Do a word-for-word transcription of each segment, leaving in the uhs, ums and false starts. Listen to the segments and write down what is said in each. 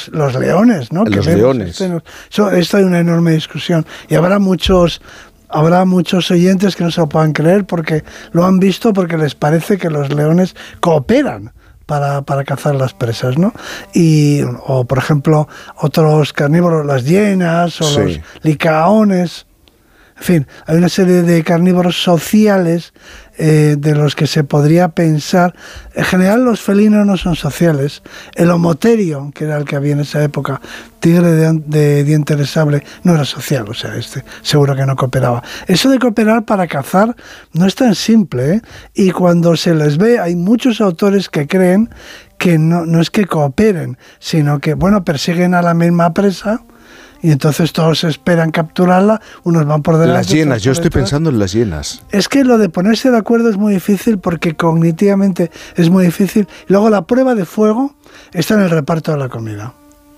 los, los leones, ¿no? Los que leones. Este, eso, esto hay una enorme discusión. Y habrá muchos... Habrá muchos oyentes que no se lo puedan creer porque lo han visto, porque les parece que los leones cooperan para, para cazar las presas, ¿no? Y, o, por ejemplo, otros carnívoros, las hienas o sí. los licaones. En fin, hay una serie de carnívoros sociales eh, de los que se podría pensar. En general, los felinos no son sociales. El homoterio, que era el que había en esa época, tigre de, de diente de sable, no era social, o sea, este seguro que no cooperaba. Eso de cooperar para cazar no es tan simple, ¿eh? Y cuando se les ve, hay muchos autores que creen que no, no es que cooperen, sino que, bueno, persiguen a la misma presa. Y entonces todos esperan capturarla, unos van por delante. Las hienas, yo estoy pensando en las hienas. Es que lo de ponerse de acuerdo es muy difícil porque cognitivamente es muy difícil. Luego la prueba de fuego está en el reparto de la comida.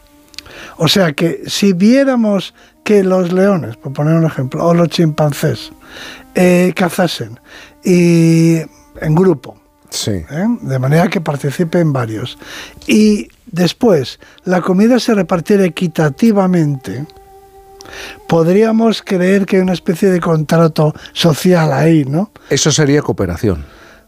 O sea que si viéramos que los leones, por poner un ejemplo, o los chimpancés eh, cazasen y en grupo, sí. ¿eh? de manera que participen varios, y después la comida se repartiera equitativamente, podríamos creer que hay una especie de contrato social ahí, ¿no? Eso sería cooperación.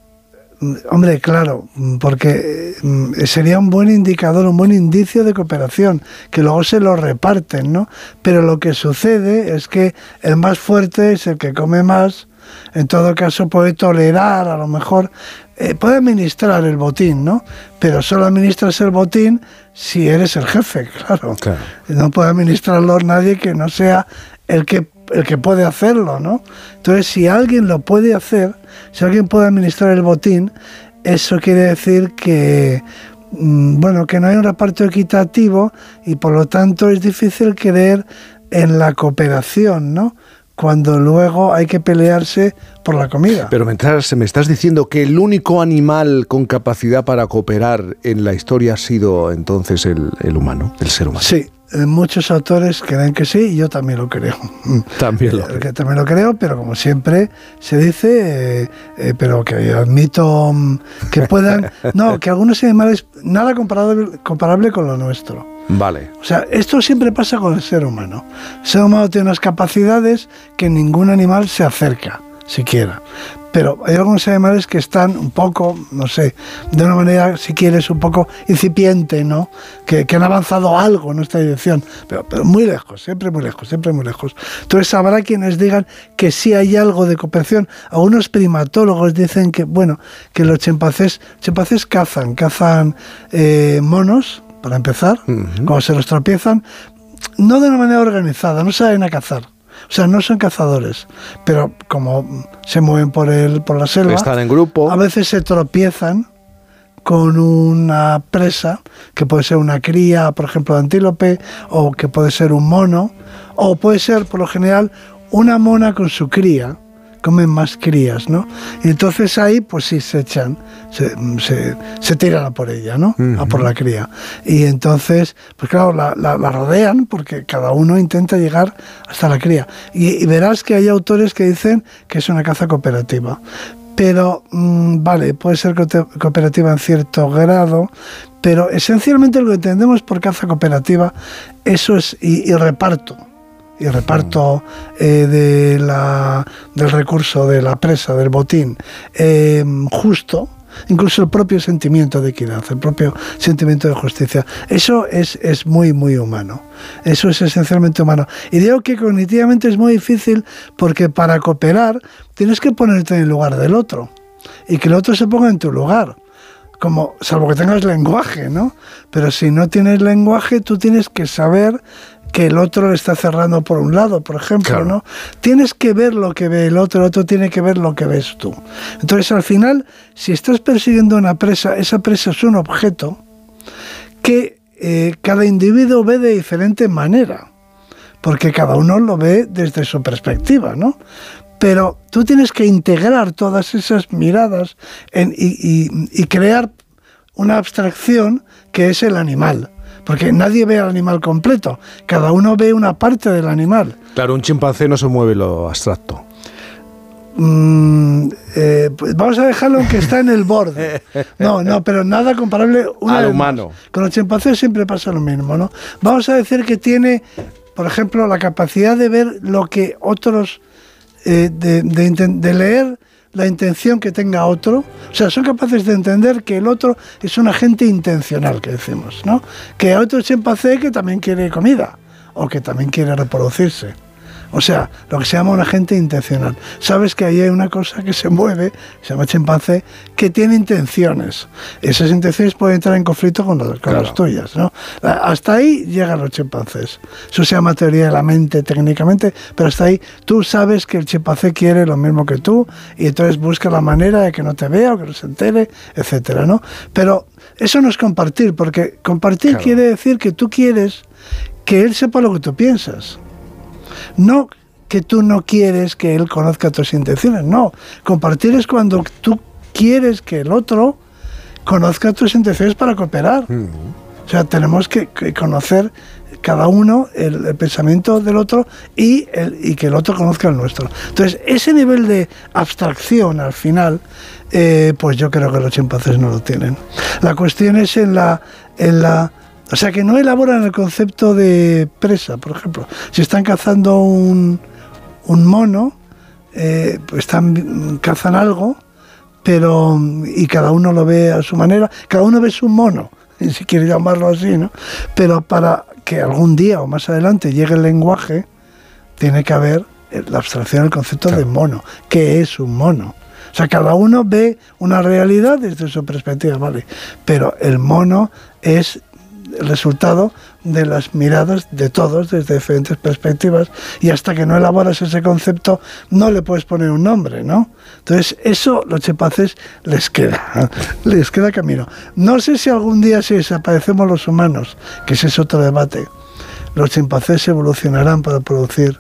Hombre, claro, porque sería un buen indicador, un buen indicio de cooperación, que luego se lo reparten, ¿no? Pero lo que sucede es que el más fuerte es el que come más. En todo caso puede tolerar, a lo mejor, eh, puede administrar el botín, ¿no? Pero solo administras el botín si eres el jefe, claro. claro. No puede administrarlo nadie que no sea el que, el que puede hacerlo, ¿no? Entonces, si alguien lo puede hacer, si alguien puede administrar el botín, eso quiere decir que, mmm, bueno, que no hay un reparto equitativo y por lo tanto es difícil creer en la cooperación, ¿no? Cuando luego hay que pelearse por la comida. Pero me estás, me estás diciendo que el único animal con capacidad para cooperar en la historia ha sido entonces el, el humano, el ser humano. Sí, muchos autores creen que sí y yo también lo creo. También lo creo. También lo creo, pero como siempre se dice, eh, eh, pero que admito que puedan... no, que algunos animales, nada comparable, comparable con lo nuestro. Vale. O sea, esto siempre pasa con el ser humano. El ser humano tiene unas capacidades que ningún animal se acerca, siquiera. Pero hay algunos animales que están un poco, no sé, de una manera, si quieres, un poco incipiente, ¿no? Que, que han avanzado algo en esta dirección, pero, pero muy lejos, siempre muy lejos, siempre muy lejos. Entonces habrá quienes digan que sí hay algo de cooperación. Algunos primatólogos dicen que, bueno, que los chimpancés, chimpancés cazan, cazan eh, monos, para empezar, uh-huh. cuando se los tropiezan, no de una manera organizada, no saben a cazar. O sea, no son cazadores, pero como se mueven por el por la selva, están en grupo. A veces se tropiezan con una presa, que puede ser una cría, por ejemplo, de antílope, o que puede ser un mono, o puede ser, por lo general, una mona con su cría. Comen más crías, ¿no? Y entonces ahí, pues sí, se echan, se, se, se tiran a por ella, ¿no? Uh-huh. A por la cría. Y entonces, pues claro, la, la, la rodean porque cada uno intenta llegar hasta la cría. Y, y verás que hay autores que dicen que es una caza cooperativa. Pero, mmm, vale, puede ser co- cooperativa en cierto grado, pero esencialmente lo que entendemos por caza cooperativa, eso es, y, y reparto. y reparto eh, de la, del recurso, de la presa, del botín, eh, justo, incluso el propio sentimiento de equidad, el propio sentimiento de justicia. Eso es, es muy, muy humano. Eso es esencialmente humano. Y digo que cognitivamente es muy difícil porque para cooperar tienes que ponerte en el lugar del otro y que el otro se ponga en tu lugar. Como, salvo que tengas lenguaje, ¿no? Pero si no tienes lenguaje, tú tienes que saber que el otro le está cerrando por un lado, por ejemplo, claro. ¿no? Tienes que ver lo que ve el otro, el otro tiene que ver lo que ves tú. Entonces, al final, si estás persiguiendo una presa, esa presa es un objeto que eh, cada individuo ve de diferente manera, porque cada uno lo ve desde su perspectiva, ¿no? Pero tú tienes que integrar todas esas miradas en, y, y, y crear una abstracción que es el animal. Porque nadie ve al animal completo, cada uno ve una parte del animal. Claro, un chimpancé no se mueve lo abstracto. Mm, eh, pues vamos a dejarlo en que está en el borde. No, no, pero nada comparable una al vez humano. Más. Con los chimpancés siempre pasa lo mismo, ¿no? Vamos a decir que tiene, por ejemplo, la capacidad de ver lo que otros, eh, de, de, de leer la intención que tenga otro. O sea, son capaces de entender que el otro es un agente intencional, que decimos, ¿no? Que hay otro chimpancé que también quiere comida o que también quiere reproducirse. O sea, lo que se llama un agente intencional. Sabes que ahí hay una cosa que se mueve, se llama chimpancé, que tiene intenciones. Esas intenciones pueden entrar en conflicto con, los, con claro. las tuyas, ¿no? Hasta ahí llegan los chimpancés. Eso se llama teoría de la mente técnicamente, pero hasta ahí tú sabes que el chimpancé quiere lo mismo que tú y entonces busca la manera de que no te vea o que no se entere, etcétera, ¿no? Pero eso no es compartir, porque compartir claro. quiere decir que tú quieres que él sepa lo que tú piensas. No que tú no quieres que él conozca tus intenciones, no. Compartir es cuando tú quieres que el otro conozca tus intenciones para cooperar. Uh-huh. O sea, tenemos que, que conocer cada uno el, el pensamiento del otro y, el, y que el otro conozca el nuestro. Entonces, ese nivel de abstracción al final, eh, pues yo creo que los chimpancés no lo tienen. La cuestión es en la... En la O sea, que no elaboran el concepto de presa, por ejemplo. Si están cazando un, un mono, eh, pues están, cazan algo, pero y cada uno lo ve a su manera, cada uno ve su mono, si quiere llamarlo así, ¿no? Pero para que algún día o más adelante llegue el lenguaje, tiene que haber la abstracción del concepto claro. de mono. ¿Qué es un mono? O sea, cada uno ve una realidad desde su perspectiva, ¿vale? Pero el mono es el resultado de las miradas de todos desde diferentes perspectivas y hasta que no elaboras ese concepto no le puedes poner un nombre, ¿no? Entonces eso los chimpancés les queda, les queda camino. No sé si algún día si desaparecemos los humanos, que ese es otro debate, los chimpancés evolucionarán para producir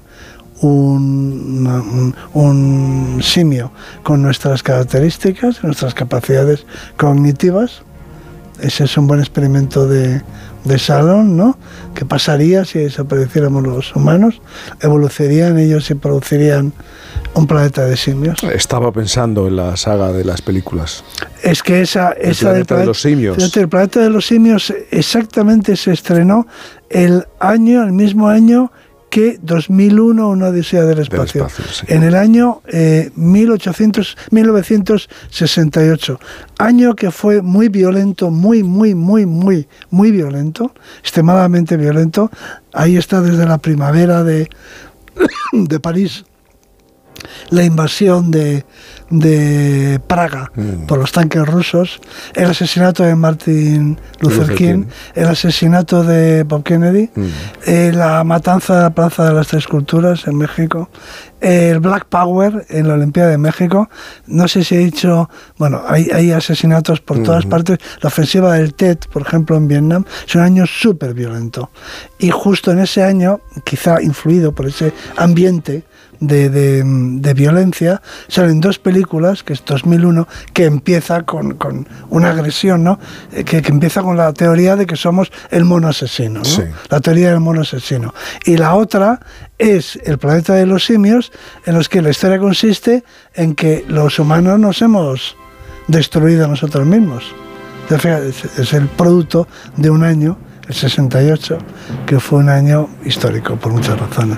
un, un, un simio con nuestras características, nuestras capacidades cognitivas. Ese es un buen experimento de, de salón, ¿no? ¿Qué pasaría si desapareciéramos los humanos? ¿Evolucionarían ellos y producirían un planeta de simios? Estaba pensando en la saga de las películas. Es que esa... El esa planeta del planeta, de los simios. Fíjate, el planeta de los simios exactamente se estrenó el año, el mismo año que dos mil uno, una odisea del espacio. Del espacio sí. En el año eh, mil novecientos sesenta y ocho. Año que fue muy violento, muy, muy, muy, muy, muy violento, extremadamente violento. Ahí está desde la primavera de, de París, la invasión de, de Praga mm. por los tanques rusos, el asesinato de Martin Luther, Luther King, King, el asesinato de Bob Kennedy, mm. eh, la matanza de la Plaza de las Tres Culturas en México, eh, el Black Power en la Olimpiada de México. No sé si he dicho, bueno, hay, hay asesinatos por mm. todas partes. La ofensiva del Tet, por ejemplo, en Vietnam, es un año súper violento. Y justo en ese año, quizá influido por ese ambiente De, de, de violencia, salen dos películas, que es dos mil uno, que empieza con, con una agresión, ¿no? Que, que empieza con la teoría de que somos el mono asesino, ¿no? Sí. La teoría del mono asesino. Y la otra es El planeta de los simios, en los que la historia consiste en que los humanos nos hemos destruido a nosotros mismos. Entonces, es el producto de un año, el sesenta y ocho, que fue un año histórico por muchas razones.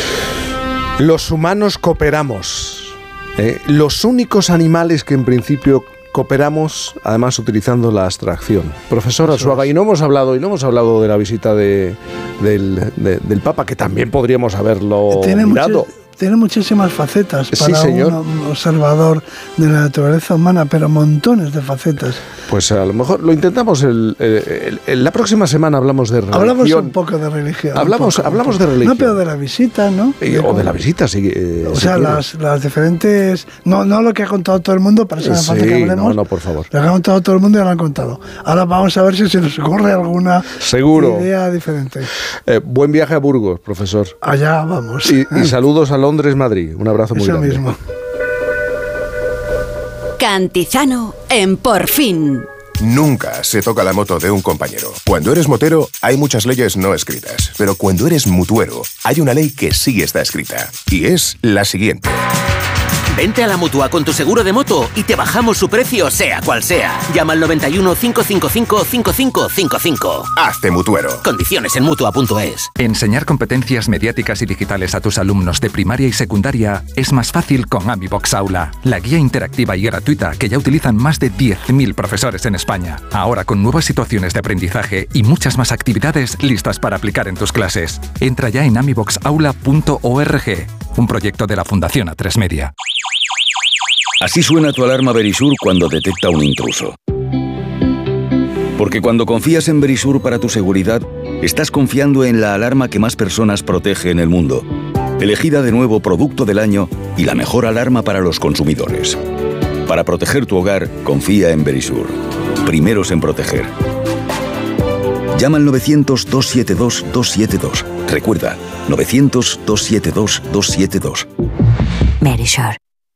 Los humanos cooperamos. ¿eh? Los únicos animales que en principio cooperamos, además utilizando la abstracción. Profesor Arzuaga, y no hemos hablado, y no hemos hablado de la visita de, del, de, del Papa, que también podríamos haberlo Tiene mirado. Mucho... Tiene muchísimas facetas para sí, señor. un observador de la naturaleza humana, pero montones de facetas. Pues a lo mejor lo intentamos. El, el, el, la próxima semana hablamos de religión. Hablamos un poco de religión. Hablamos, poco, hablamos de religión. No, pero de la visita, ¿no? Y, o de la visita, sí. Eh, o si sea, las, las diferentes... No, no lo que ha contado todo el mundo, para eso me sí, falta que hablemos. No, no, por favor. Lo que ha contado todo el mundo ya lo han contado. Ahora vamos a ver si se nos ocurre alguna Seguro. idea diferente. Eh, buen viaje a Burgos, profesor. Allá vamos. Y, y saludos a Londres, Madrid. Un abrazo muy Eso grande. mismo. Cantizano en Por Fin. Nunca se toca la moto de un compañero. Cuando eres motero, hay muchas leyes no escritas. Pero cuando eres mutuero, hay una ley que sí está escrita. Y es la siguiente. Vente a la Mutua con tu seguro de moto y te bajamos su precio sea cual sea. Llama al noventa y uno, cinco cinco cinco, cinco cinco cinco cinco. Hazte mutuero. Condiciones en mutua punto es. Enseñar competencias mediáticas y digitales a tus alumnos de primaria y secundaria es más fácil con AmiBox Aula, la guía interactiva y gratuita que ya utilizan más de diez mil profesores en España. Ahora con nuevas situaciones de aprendizaje y muchas más actividades listas para aplicar en tus clases. Entra ya en amibox aula punto org, un proyecto de la Fundación A tres Media. Así suena tu alarma Verisur cuando detecta un intruso. Porque cuando confías en Verisur para tu seguridad, estás confiando en la alarma que más personas protege en el mundo. Elegida de nuevo Producto del Año y la mejor alarma para los consumidores. Para proteger tu hogar, confía en Verisur. Primeros en proteger. Llama al novecientos, dos siete dos, dos siete dos. Recuerda, novecientos, dos siete dos, dos siete dos. Verisur.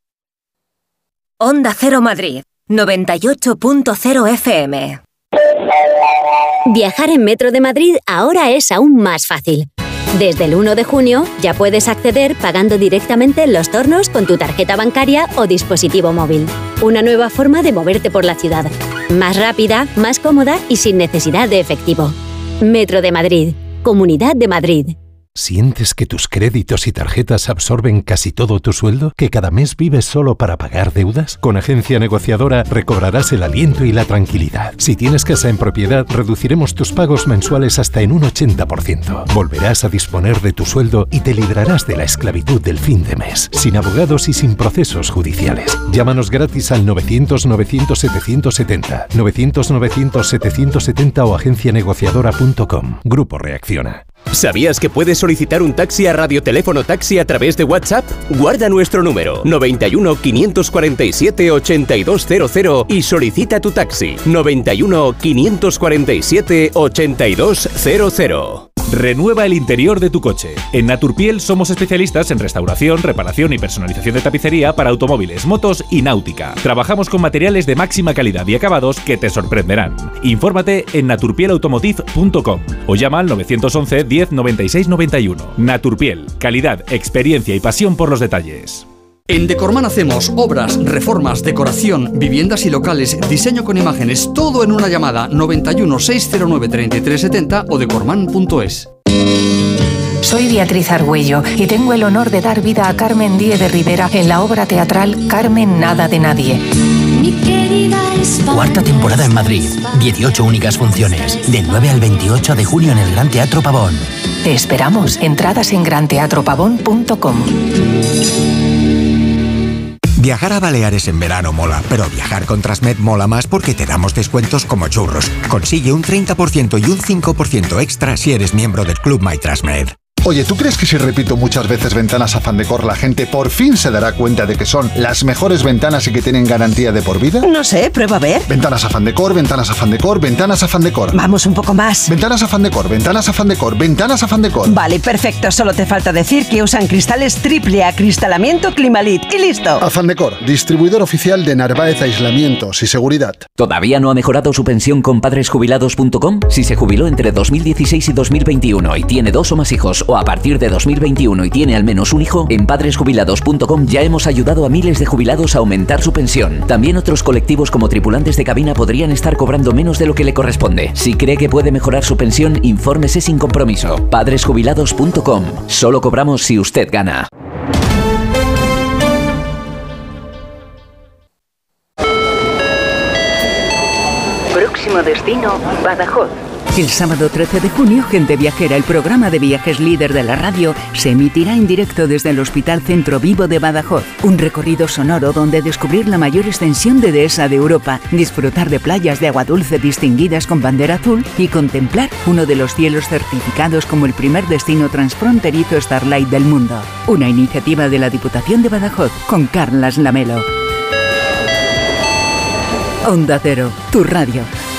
Onda Cero Madrid, noventa y ocho punto cero F M. Viajar en Metro de Madrid ahora es aún más fácil. Desde el uno de junio ya puedes acceder pagando directamente en los tornos con tu tarjeta bancaria o dispositivo móvil. Una nueva forma de moverte por la ciudad. Más rápida, más cómoda y sin necesidad de efectivo. Metro de Madrid. Comunidad de Madrid. ¿Sientes que tus créditos y tarjetas absorben casi todo tu sueldo? ¿Que cada mes vives solo para pagar deudas? Con Agencia Negociadora recobrarás el aliento y la tranquilidad. Si tienes casa en propiedad, reduciremos tus pagos mensuales hasta en un ochenta por ciento. Volverás a disponer de tu sueldo y te librarás de la esclavitud del fin de mes, sin abogados y sin procesos judiciales. Llámanos gratis al novecientos, novecientos, setecientos setenta, novecientos, novecientos, setecientos setenta o agencia negociadora punto com. Grupo Reacciona. ¿Sabías que puedes solicitar un taxi a Radioteléfono Taxi a través de WhatsApp? Guarda nuestro número noventa y uno, quinientos cuarenta y siete, ochenta y dos cero cero y solicita tu taxi noventa y uno, quinientos cuarenta y siete, ochenta y dos cero cero. Renueva el interior de tu coche. En Naturpiel somos especialistas en restauración, reparación y personalización de tapicería para automóviles, motos y náutica. Trabajamos con materiales de máxima calidad y acabados que te sorprenderán. Infórmate en naturpiel automotive punto com o llama al novecientos once, diez, noventa y seis, noventa y uno. Naturpiel, calidad, experiencia y pasión por los detalles. En Decorman hacemos obras, reformas, decoración, viviendas y locales, diseño con imágenes, todo en una llamada noventa y uno, seiscientos nueve, treinta y tres setenta o decorman punto es. Soy Beatriz Argüello y tengo el honor de dar vida a Carmen Díez de Rivera en la obra teatral Carmen Nada de Nadie. Cuarta temporada en Madrid, dieciocho únicas funciones, del nueve al veintiocho de junio en el Gran Teatro Pavón. Te esperamos, entradas en gran teatro pavón punto com. Viajar a Baleares en verano mola, pero viajar con Transmed mola más porque te damos descuentos como churros. Consigue un treinta por ciento y un cinco por ciento extra si eres miembro del Club My Transmed. Oye, ¿tú crees que si repito muchas veces ventanas Afán Decor la gente por fin se dará cuenta de que son las mejores ventanas y que tienen garantía de por vida? No sé, prueba a ver. Ventanas Afán Decor, ventanas Afán Decor, ventanas Afán Decor. Vamos un poco más. Ventanas Afán Decor, ventanas Afán Decor, ventanas Afán Decor. Vale, perfecto. Solo te falta decir que usan cristales triple acristalamiento Climalit. Y listo. Afán Decor, distribuidor oficial de Narváez Aislamientos y Seguridad. ¿Todavía no ha mejorado su pensión con padres jubilados punto com? Si se jubiló entre dos mil dieciséis y dos mil veintiuno y tiene dos o más hijos o a partir de dos mil veintiuno y tiene al menos un hijo, en padres jubilados punto com ya hemos ayudado a miles de jubilados a aumentar su pensión. También otros colectivos como tripulantes de cabina podrían estar cobrando menos de lo que le corresponde. Si cree que puede mejorar su pensión, infórmese sin compromiso. padres jubilados punto com. Solo cobramos si usted gana. Próximo destino, Badajoz. El sábado trece de junio, Gente Viajera, el programa de viajes líder de la radio, se emitirá en directo desde el Hospital Centro Vivo de Badajoz. Un recorrido sonoro donde descubrir la mayor extensión de dehesa de Europa, disfrutar de playas de agua dulce distinguidas con bandera azul y contemplar uno de los cielos certificados como el primer destino transfronterizo Starlight del mundo. Una iniciativa de la Diputación de Badajoz con Carlas Lamelo. Onda Cero, tu radio.